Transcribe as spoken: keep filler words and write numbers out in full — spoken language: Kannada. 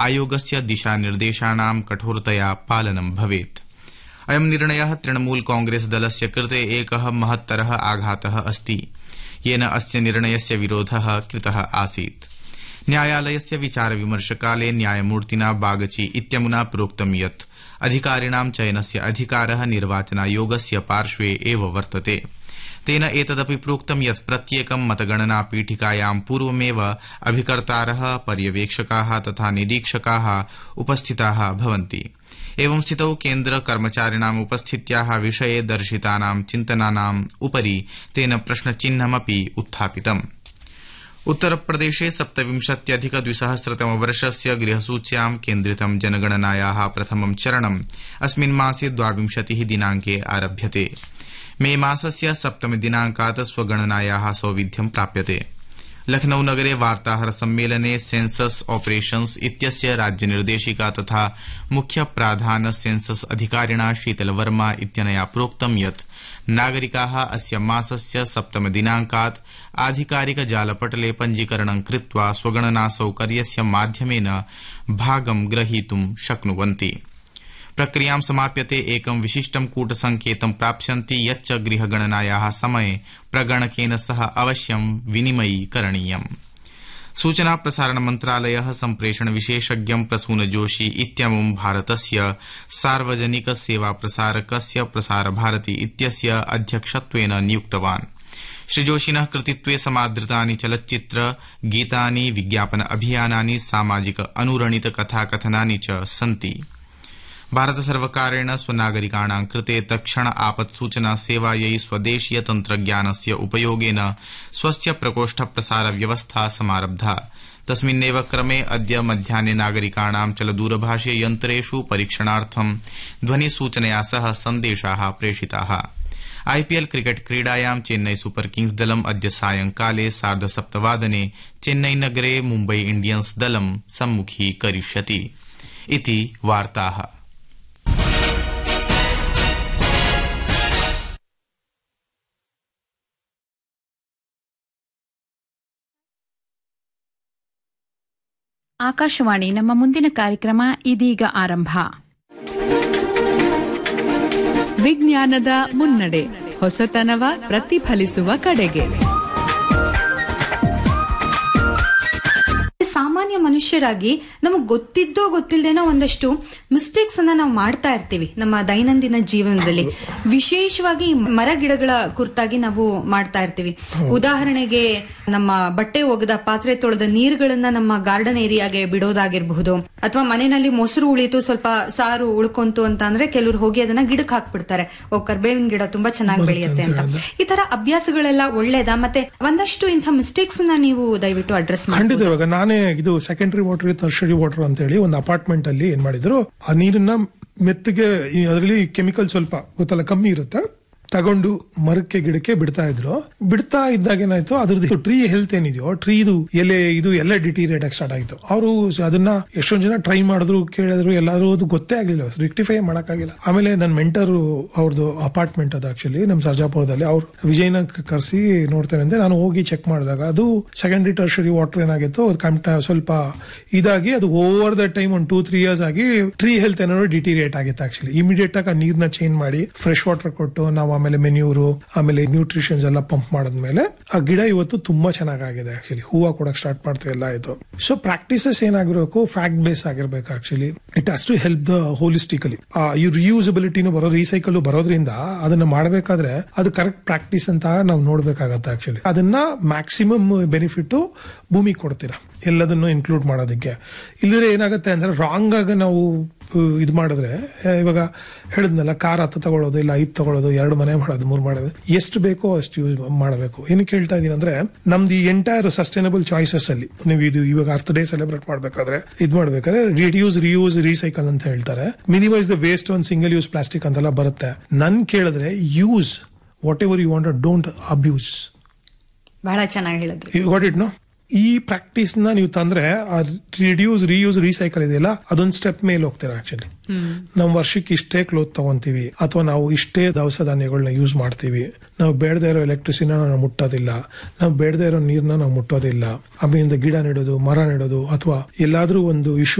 आयोगस्य दिशानिर्देशानां कठोरतया पालनं भवेत्। अयं निर्णयः तृणमूल कांग्रेस दलस्य कृते एकः महत्तरः आघातः अस्ति, येन अस्य निर्णयस्य विरोधः कृतः आसीत्। न्यायालयस्य विचारविमर्शकाले न्यायमूर्तिना बागची इत्यमुना प्रोक्तं यत् अधिकारिणां चयनस्य अधिकारः निर्वाचनायोगस्य पार्श्वे एव वर्तते। तेन एतदपि प्रोक्तं यत् प्रत्येकं मतगणनापीठिकायां पूर्वमेव अभिकर्तारः, पर्यवेक्षकाः तथा निरीक्षकाः उपस्थिताः भवन्ति। एवं स्थितौ केन्द्र कर्मचारिणाम् उपस्थित्याः विषये दर्शितानां चिन्तनानाम् उपरि तेन प्रश्नचिह्नमपि उत्थापितम्। उत्तरप्रदेशे सप्तविंशत्यधिक द्विसहस्रतमवर्षस्य गृहसूच्यां केन्द्रितं जनगणनायाः प्रथमं चरणम् अस्मिन् मासे द्वाविंशतिः दिनाङ्के आरभ्यते। मे मासस्य सप्तम दिनाङ्कात् स्वगणनायाः सौविध्यं प्राप्यते। लखनऊ नगरे वार्ताहर सम्मेलने सेंसस ऑपरेशन्स इत्यस्य राज्यनिर्देशिका तथा मुख्य प्राधान सेंसस अधिकारिणा शीतलवर्मा इत्यनया प्रोक्तं यत् नागरिकाः अस्य मासस्य सप्तम दिनाङ्कात् आधिकारिक जालपटले पञ्जीकरणं कृत्वा स्वगणना सौकर्यस्य माध्यमेन भागं ग्रहीतुं शक्नुवन्ति। प्रक्रियां समाप्यते एकं विशिष्टं कूटसंकेतं प्राप्स्यन्ति यच्च गृहगणनायाः समये प्रगणकेन सह अवश्यं विनिमयीकरणीयम्। सूचना प्रसारण मन्त्रालयः सम्प्रेषण विशेषज्ञं प्रसून जोशी इत्यमुं भारतस्य सार्वजनिक सेवा प्रसारकस्य प्रसार भारती इत्यस्य अध्यक्षत्वेन नियुक्तवान्। श्रीजोशिनः कृतित्वे समादृतानि चलच्चित्र गीतानि, विज्ञापन अभियानानि, सामाजिक अनुरणित कथाकथनानि च सन्ति। भारत सर्वकारेण स्वनागरिकाणां कृते तत्क्षण आपत्सूचना सेवायै स्वदेशीय तन्त्रज्ञानस्य उपयोगेन स्वस्य प्रकोष्ठ प्रसार व्यवस्था समारब्धा। तस्मिन्नेव क्रमे अद्य मध्याह्ने नागरिकाणां चलदूरभाषीय यन्त्रेषु परीक्षणार्थं ध्वनिसूचनया सह सन्देशाः प्रेषिताः। आईपीएल क्रिकेट क्रीडायां चेन्नई सुपर किंग्स दलम् अद्य सायंकाले सार्धसप्तवादने चेन्नई नगरे मुम्बई इंडियन्स दलं सम्मुखीकरिष्यति। इति वार्ताः। ಆಕಾಶವಾಣಿ ನಮ್ಮ ಮುಂದಿನ ಕಾರ್ಯಕ್ರಮ ಇದೀಗ ಆರಂಭ. ವಿಜ್ಞಾನದ ಮುನ್ನಡೆ, ಹೊಸತನವ ಪ್ರತಿಫಲಿಸುವ ಕಡೆಗೆ. ಸಾಮಾನ್ಯ ಮನುಷ್ಯರಾಗಿ ನಮಗ್ ಗೊತ್ತಿದ್ದೋ ಗೊತ್ತಿಲ್ಲದೇನೋ ಒಂದಷ್ಟು ಮಿಸ್ಟೇಕ್ಸ್ ಅನ್ನ ನಾವು ಮಾಡ್ತಾ ಇರ್ತೀವಿ ನಮ್ಮ ದೈನಂದಿನ ಜೀವನದಲ್ಲಿ. ವಿಶೇಷವಾಗಿ ಮರ ಗಿಡಗಳ ಕುರಿತಾಗಿ ನಾವು ಮಾಡ್ತಾ ಇರ್ತೀವಿ. ಉದಾಹರಣೆಗೆ ನಮ್ಮ ಬಟ್ಟೆ ಒಗೆದ, ಪಾತ್ರೆ ತೊಳೆದ ನೀರುಗಳನ್ನ ನಮ್ಮ ಗಾರ್ಡನ್ ಏರಿಯಾಗೆ ಬಿಡೋದಾಗಿರಬಹುದು, ಅಥವಾ ಮನೆಯಲ್ಲಿ ಮೊಸರು ಉಳಿತು, ಸ್ವಲ್ಪ ಸಾರು ಉಳ್ಕೊಂತು ಅಂತ ಅಂದ್ರೆ ಕೆಲವರು ಹೋಗಿ ಅದನ್ನ ಗಿಡಕ್ಕೆ ಹಾಕ್ಬಿಡ್ತಾರೆ. ಓ, ಕರ್ಬೇವಿನ ಗಿಡ ತುಂಬಾ ಚೆನ್ನಾಗಿ ಬೆಳೆಯುತ್ತೆ ಅಂತ. ಈ ತರ ಅಭ್ಯಾಸಗಳೆಲ್ಲ ಒಳ್ಳೇದಾ? ಮತ್ತೆ ಒಂದಷ್ಟು ಇಂಥ ಮಿಸ್ಟೇಕ್ಸ್ ನ ನೀವು ದಯವಿಟ್ಟು ಅಡ್ರೆಸ್ ಮಾಡಿ. ಇವಾಗ ನಾನೇ ಇದು ಸೆಕೆಂಡರಿ ವಾಟರ್, ಟರ್ಷರಿ ವಾಟರ್ ಅಂತ ಹೇಳಿ ಒಂದು ಅಪಾರ್ಟ್ಮೆಂಟ್ ಅಲ್ಲಿ ಏನ್ ಮಾಡಿದ್ರು, ಆ ನೀರನ್ನ ಮೆತ್ತಗೆ, ಅದರಲ್ಲಿ ಕೆಮಿಕಲ್ ಸ್ವಲ್ಪ ಗೊತ್ತಲ್ಲ ಕಮ್ಮಿ ಇರುತ್ತೆ, ತಗೊಂಡು ಮರಕ್ಕೆ ಗಿಡಕ್ಕೆ ಬಿಡ್ತಾ ಇದ್ರು. ಬಿಡ್ತಾ ಇದ್ದಾಗ ಏನಾಯ್ತು, ಅದ್ರದ್ದು ಟ್ರೀ ಹೆಲ್ತ್ ಏನಿದೆಯೋ, ಟ್ರೀ ಇದು ಎಲೆ ಇದು ಎಲ್ಲ ಡಿಟೀರಿಯೇಟ್ ಆಗಿ ಸ್ಟಾರ್ಟ್ ಆಯ್ತು. ಅವರು ಅದನ್ನ ಎಷ್ಟೊಂದ್ ಜನ ಟ್ರೈ ಮಾಡಿದ್ರು, ಕೇಳಿದ್ರು, ಎಲ್ಲಾದ್ರೂ ಅದು ಗೊತ್ತೇ ಆಗ್ಲಿಲ್ಲ, ರೆಕ್ಟಿಫೈ ಮಾಡಕ್ಕಾಗಿಲ್ಲ. ಆಮೇಲೆ ನನ್ನ ಮೆಂಟರ್ ಅವ್ರದ್ದು ಅಪಾರ್ಟ್ಮೆಂಟ್ ಅದು ಆಕ್ಚುಲಿ ನಮ್ ಸರ್ಜಾಪುರದಲ್ಲಿ, ಅವ್ರು ವಿಜಯನ ಕರ್ಸಿ ನೋಡ್ತೇನೆ ಅಂದ್ರೆ ನಾನು ಹೋಗಿ ಚೆಕ್ ಮಾಡಿದಾಗ ಅದು ಸೆಕೆಂಡರಿ ಟರ್ಷರಿ ವಾಟರ್ ಏನಾಗಿತ್ತು, ಅದು ಸ್ವಲ್ಪ ಇದಾಗಿ ಅದು ಓವರ್ ದ ಟೈಮ್ ಒಂದು ಟೂ ತ್ರೀ ಇಯರ್ಸ್ ಆಗಿ ಟ್ರೀ ಹೆಲ್ತ್ ಏನಾದ್ರು ಡಿಟೀರಿಯೇಟ್ ಆಗಿತ್ತು. ಆಕ್ಚುಲಿ ಇಮಿಡಿಯೇಟ್ ಆಗಿ ಆ ನೀರ್ನ ಚೇಂಜ್ ಮಾಡಿ ಫ್ರೆಶ್ ವಾಟರ್ ಕೊಟ್ಟು ನಾವು ಆಮೇಲೆ ಮೆನ್ಯೂರು ಆಮೇಲೆ ನ್ಯೂಟ್ರಿಷನ್ಸ್ ಎಲ್ಲ ಪಂಪ್ ಮಾಡಿದ್ಮೇಲೆ ಆ ಗಿಡ ಇವತ್ತು ತುಂಬಾ ಚೆನ್ನಾಗಿದೆ. ಆಕ್ಚುಲಿ ಹೂವು ಕೊಡಕ್ ಸ್ಟಾರ್ಟ್ ಮಾಡ್ತೀವಿ, ಎಲ್ಲ ಆಯ್ತು. ಸೊ ಪ್ರಾಕ್ಟೀಸಸ್ ಏನಾಗಿರ್ಬೇಕು, ಫ್ಯಾಕ್ಟ್ ಬೇಸ್ ಆಗಿರ್ಬೇಕು. Actually it has to help the holistically. ಈ ರಿಯೂಸಬಿಲಿಟಿನೂ ಬರೋ, ರೀಸೈಕಲ್ ಬರೋದ್ರಿಂದ ಅದನ್ನ ಮಾಡಬೇಕಾದ್ರೆ ಅದು ಕರೆಕ್ಟ್ ಪ್ರಾಕ್ಟೀಸ್ ಅಂತ ನಾವು ನೋಡ್ಬೇಕಾಗತ್ತೆ. ಆಕ್ಚುಲಿ ಅದನ್ನ ಮ್ಯಾಕ್ಸಿಮಮ್ ಬೆನಿಫಿಟ್ ಭೂಮಿ ಕೊಡ್ತೀರಾ ಎಲ್ಲದನ್ನು ಇನ್ಕ್ಲೂಡ್ ಮಾಡೋದಕ್ಕೆ. ಇಲ್ಲದ್ರೆ ಏನಾಗುತ್ತೆ ಅಂದ್ರೆ ರಾಂಗ್ ಆಗಿ ನಾವು ಇದು ಮಾಡಿದ್ರೆ, ಇವಾಗ ಹೇಳಿದ್ನಲ್ಲ, ಕಾರ್ ಹತ್ತು ತಗೊಳ್ಳೋದು, ಇಲ್ಲ ಐದು ತಗೊಳ್ಳೋದು, ಎರಡು ಮನೆ ಮಾಡೋದು, ಮೂರ್ ಮಾಡೋದು, ಎಷ್ಟು ಬೇಕೋ ಅಷ್ಟು ಯೂಸ್ ಮಾಡಬೇಕು. ಏನಕ್ಕೆ ಹೇಳ್ತಾ ಇದೀನಿ ಅಂದ್ರೆ, ನಮ್ದು ಎಂಟೈರ್ ಸಸ್ಟೈನಬಲ್ ಚಾಯ್ಸಸ್ ಅಲ್ಲಿ ನೀವು ಇದು ಇವಾಗ ಅರ್ತ್ ಡೇ ಸೆಲೆಬ್ರೇಟ್ ಮಾಡ್ಬೇಕಾದ್ರೆ ಇದು ಮಾಡ್ಬೇಕಾದ್ರೆ ರಿಡ್ಯೂಸ್, ರಿಯೂಸ್, ರೀಸೈಕಲ್ ಅಂತ ಹೇಳ್ತಾರೆ. Minimise the waste on single use plastic ಅಂತೆಲ್ಲ ಬರುತ್ತೆ. ನನ್ ಕೇಳಿದ್ರೆ use what ever you want, don't abuse. ಬಹಳ ಚೆನ್ನಾಗಿ ಹೇಳಿದ್ರಿ. You got it no? ಈ ಪ್ರಾಕ್ಟೀಸ್ ನ ನೀವು ತಂದ್ರೆ ರಿಡ್ಯೂಸ್, ರಿಯೂಸ್, ರೀಸೈಕಲ್ ಇದೆಯಲ್ಲ, ಅದೊಂದು ಸ್ಟೆಪ್ ಮೇಲೆ ಹೋಗ್ತೀರಾ. ಆಕ್ಚುಲಿ ನಾವು ವರ್ಷಕ್ಕೆ ಇಷ್ಟೇ ಕ್ಲೋತ್ ತಗೊಂತೀವಿ, ಅಥವಾ ನಾವು ಇಷ್ಟೇ ದವಸ ಧಾನ್ಯಗಳನ್ನ ಯೂಸ್ ಮಾಡ್ತೀವಿ, ನಾವು ಬೇಡದೇ ಇರೋ ಎಲೆಕ್ಟ್ರಿಸಿಟಿನ ನಾವು ಮುಟ್ಟೋದಿಲ್ಲ, ನಾವು ಬೇಡದೇ ಇರೋ ನೀರ್ನ ನಾವು ಮುಟ್ಟೋದಿಲ್ಲ. ಆಮೇಲಿಂದ ಗಿಡ ನೆಡೋದು, ಮರ ನೆಡೋದು, ಅಥವಾ ಎಲ್ಲಾದ್ರೂ ಒಂದು ಇಶ್ಯೂ